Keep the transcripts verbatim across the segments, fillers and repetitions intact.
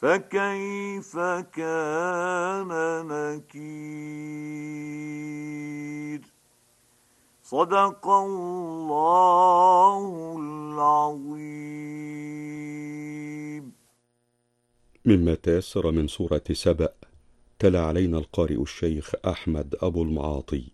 فكيف كان نكير. صدق الله العظيم. مما تيسر من سورة سبأ، تلا علينا القارئ الشيخ أحمد أبو المعاطي.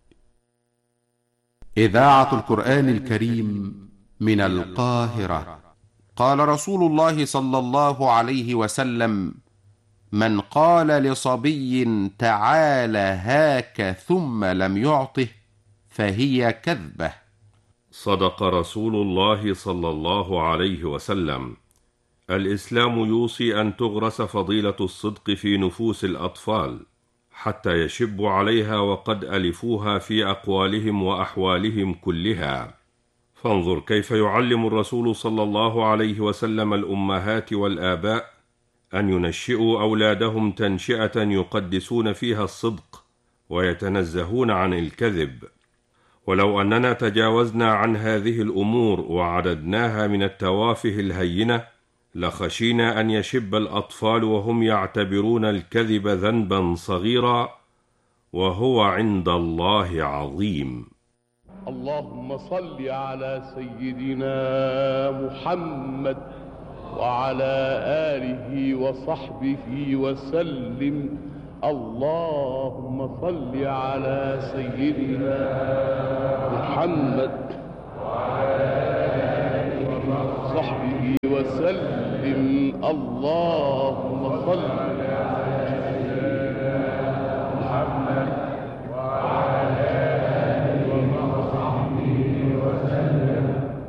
إذاعة القرآن الكريم من القاهرة. قال رسول الله صلى الله عليه وسلم: من قال لصبي تعال هاك ثم لم يعطه فهي كذبة. صدق رسول الله صلى الله عليه وسلم. الإسلام يوصي أن تغرس فضيلة الصدق في نفوس الأطفال حتى يشبوا عليها وقد ألفوها في أقوالهم وأحوالهم كلها. فانظر كيف يعلم الرسول صلى الله عليه وسلم الأمهات والآباء أن ينشئوا أولادهم تنشئة يقدسون فيها الصدق ويتنزهون عن الكذب. ولو أننا تجاوزنا عن هذه الأمور وعددناها من التوافه الهينة لخشينا أن يشب الأطفال وهم يعتبرون الكذب ذنبا صغيرا وهو عند الله عظيم. اللهم صل على سيدنا محمد وعلى آله وصحبه وسلم. اللهم صل على سيدنا محمد وعلى آله وصحبه وسلم. اللهم صل على سيدنا محمد وعلى آله وصحبه وسلم.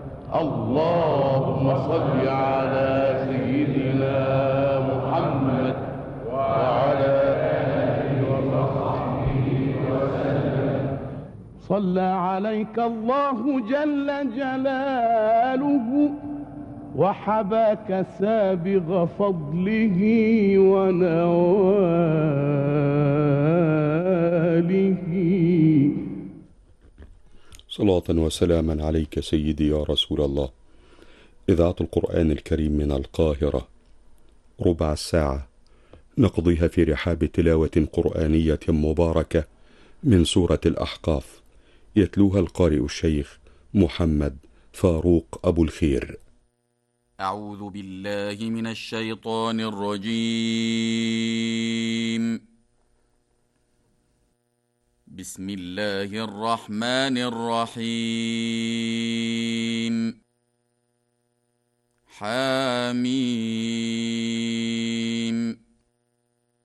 اللهم صل على سيدنا محمد وعلى آله وصحبه وسلم. صلى عليك الله جل جلاله وحباك سابغ فضله ونواله. صلاة وسلاما عليك سيدي يا رسول الله. إذاعة القرآن الكريم من القاهرة، ربع الساعة نقضيها في رحاب تلاوة قرآنية مباركة من سورة الأحقاف، يتلوها القارئ الشيخ محمد فاروق أبو الخير. أعوذ بالله من الشيطان الرجيم. بسم الله الرحمن الرحيم. حميم.